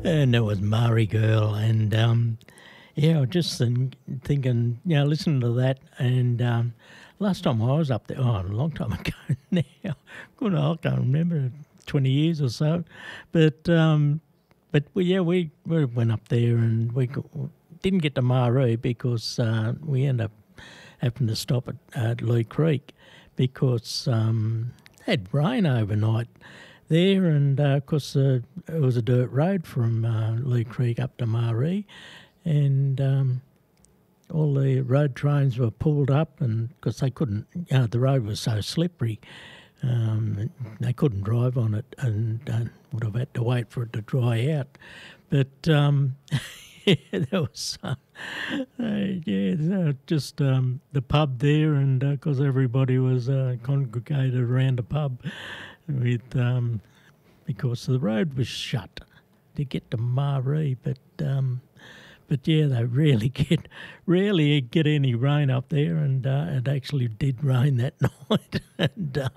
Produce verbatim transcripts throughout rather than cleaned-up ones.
and there was Murray Girl, and um, yeah, I was just think, thinking, you know, listening to that, and um, last time I was up there, oh, a long time ago now, good, I can't remember, twenty years or so, but um, but we, yeah, we, we went up there and we got, didn't get to Maree because uh, we ended up having to stop at, at Lee Creek because um, it had rain overnight there, and uh, of course uh, it was a dirt road from uh, Lee Creek up to Maree, and um, all the road trains were pulled up, and because they couldn't, you know, the road was so slippery, um, they couldn't drive on it, and uh, would have had to wait for it to dry out. But um, yeah, there was uh, uh, yeah, uh, just um, the pub there, and because uh, everybody was uh, congregated around the pub, with um, because the road was shut to get to Maree, but um, but yeah, they rarely get rarely get any rain up there, and uh, it actually did rain that night, and uh,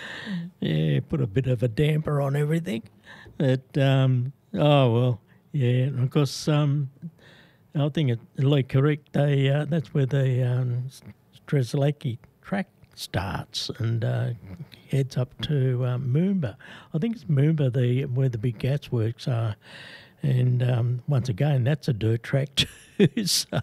yeah, put a bit of a damper on everything. But um, oh well, yeah, and of course um, I think at Lee Creek they uh, that's where the um, Strzelecki track starts and uh, heads up to um, Moomba. I think it's Moomba, the where the big gas works are. And um, once again, that's a dirt track too. So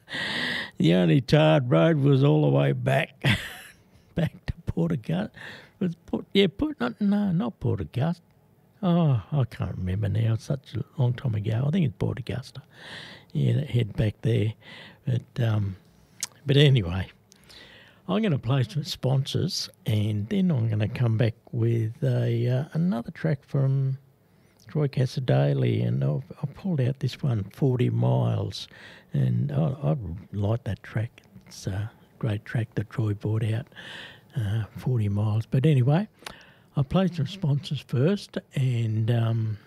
the only tarred road was all the way back, back to Port Augusta. Was Port, yeah, Port, not, no, not Port Augusta. Oh, I can't remember now. It's such a long time ago. I think it's Port Augusta. Yeah, head back there. But um, but anyway, I'm going to play some sponsors, and then I'm going to come back with a uh, another track from Troy Cassar-Daley, and I've, I pulled out this one, forty miles, and I, I like that track. It's a great track that Troy brought out, uh, forty miles. But anyway, I'll play some sponsors first, and um,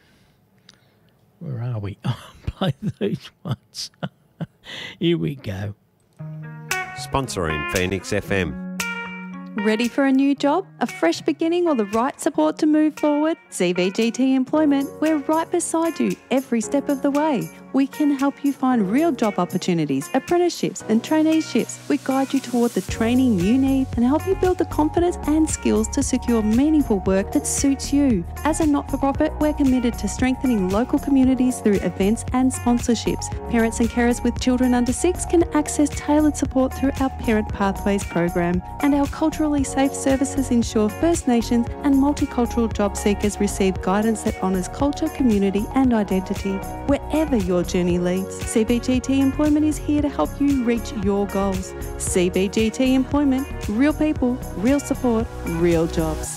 where are we? I'll play these ones. Here we go. Sponsoring Phoenix F M. Ready for a new job, a fresh beginning, or the right support to move forward? C V G T Employment, we're right beside you every step of the way. We can help you find real job opportunities, apprenticeships and traineeships. We guide you toward the training you need and help you build the confidence and skills to secure meaningful work that suits you. As a not-for-profit, we're committed to strengthening local communities through events and sponsorships. Parents and carers with children under six can access tailored support through our Parent Pathways program. And our culturally safe services ensure First Nations and multicultural job seekers receive guidance that honours culture, community and identity. Wherever your journey leads, C V G T Employment is here to help you reach your goals. C V G T Employment, real people, real support, real jobs.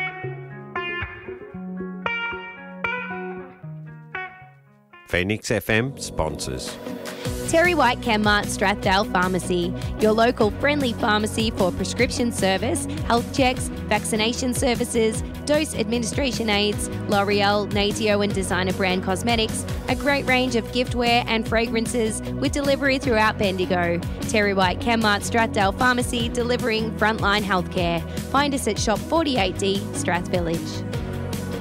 Phoenix F M sponsors. Terry White Chemmart Strathdale Pharmacy, your local friendly pharmacy for prescription service, health checks, vaccination services, dose administration aids, L'Oreal, Natio and designer brand cosmetics, a great range of giftware and fragrances with delivery throughout Bendigo. Terry White Chemmart Strathdale Pharmacy, delivering frontline healthcare. Find us at Shop forty-eight D, Strath Village.